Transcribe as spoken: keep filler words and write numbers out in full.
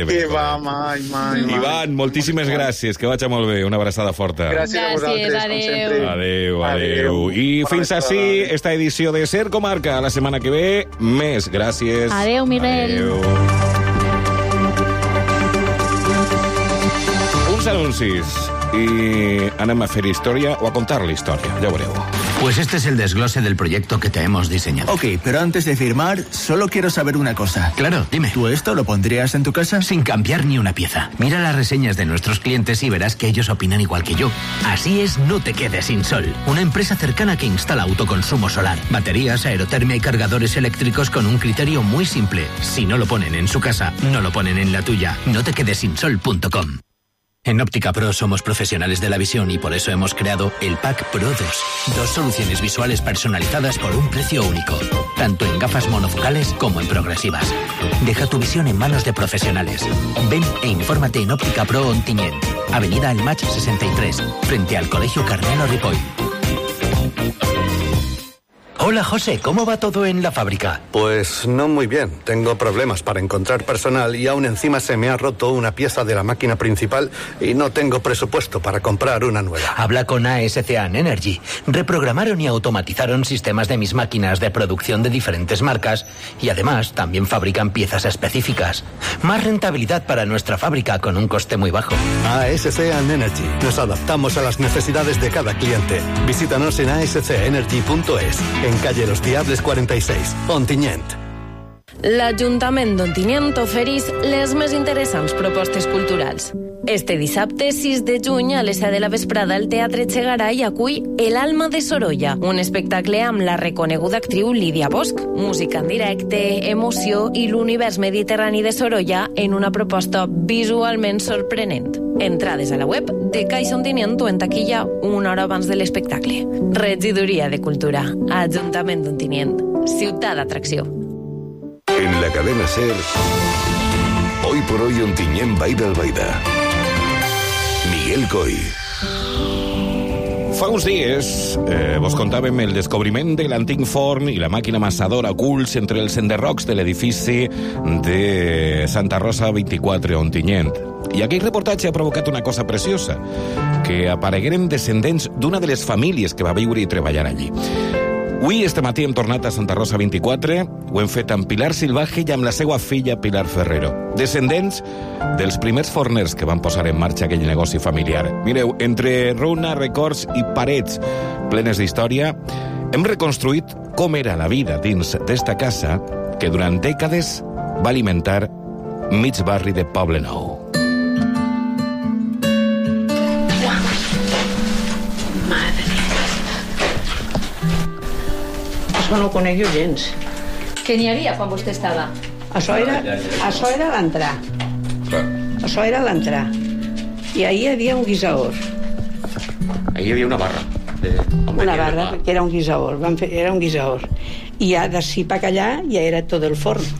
Que va, mai, mai, mai. Ivan, moltíssimes mai, gràcies, que vagi molt bé. Una abraçada forta. Gràcies a vosaltres, adeu. com sempre. Adéu, adéu. I Bona fins així esta edició de Ser Comarca. La setmana que ve, més. Gràcies. Adéu, Miguel. Adéu. Uns anuncis. I anem a fer història o a contar la història. Ja ho veureu. Pues este es el desglose del proyecto que te hemos diseñado. Ok, pero antes de firmar, solo quiero saber una cosa. Claro, dime. ¿Tú esto lo pondrías en tu casa? Sin cambiar ni una pieza. Mira las reseñas de nuestros clientes y verás que ellos opinan igual que yo. Así es No Te Quedes Sin Sol, una empresa cercana que instala autoconsumo solar, baterías, aerotermia y cargadores eléctricos con un criterio muy simple. Si no lo ponen en su casa, no lo ponen en la tuya. no te quedes sin sol punto com. En Óptica Pro somos profesionales de la visión y por eso hemos creado el Pack Pro dos. Dos soluciones visuales personalizadas por un precio único, tanto en gafas monofocales como en progresivas. Deja tu visión en manos de profesionales. Ven e infórmate en Óptica Pro Ontinyent, Avenida El Maig sesenta y tres, frente al Colegio Carmelo Ripoll. Hola, José, ¿cómo va todo en la fábrica? Pues no muy bien. Tengo problemas para encontrar personal y aún encima se me ha roto una pieza de la máquina principal y no tengo presupuesto para comprar una nueva. Habla con A S C A Energy. Reprogramaron y automatizaron sistemas de mis máquinas de producción de diferentes marcas y además también fabrican piezas específicas. Más rentabilidad para nuestra fábrica con un coste muy bajo. A S C A Energy. Nos adaptamos a las necesidades de cada cliente. Visítanos en a s c energy punto es. En calle Los Diables quaranta i sis, Ontinyent. L'Ajuntament d'Ontinyent ofereix les més interessants propostes culturals. Este dissabte, sis de juny, a les set de la vesprada, el Teatre Txegaray acull El alma de Sorolla, un espectacle amb la reconeguda actriu Lídia Bosch, música en directe, emoció i l'univers mediterrani de Sorolla en una proposta visualment sorprenent. Entrades a la web de Caixa Ontinyent o en taquilla una hora abans de l'espectacle. Regidoria de Cultura, Ajuntament d'Ontinyent, ciutat d'atracció. En la cadena SER, hoy por hoy Ontinyent Baida Albaida. Miguel Coy. Fa uns dies eh, vos contàvem el descobriment de l'antic forn i la màquina amassadora ocults entre els enderrocs de l'edifici de Santa Rosa vint-i-quatre a Ontinyent. I aquell reportatge ha provocat una cosa preciosa, que aparegueren descendents d'una de les famílies que va viure i treballar allí. Avui, este matí, hem tornat a Santa Rosa vint-i-quatre, ho hem fet amb Pilar Silvaje i amb la seva filla Pilar Ferrero, descendents dels primers forners que van posar en marxa aquell negoci familiar. Mireu, entre runa, records i parets plenes d'història, hem reconstruït com era la vida dins d'esta casa que durant dècades va alimentar mig barri de Poblenou. No ho conec jo gens. Què n'hi havia quan vostè estava? Això era, això era l'entrar. Això era l'entrar. I ahir hi havia un guisaor. Ahí hi havia una barra. De... Una barra, que era un guisaor. Van fer, era un guisaor. I ja d'ací per allà ja era tot el forn.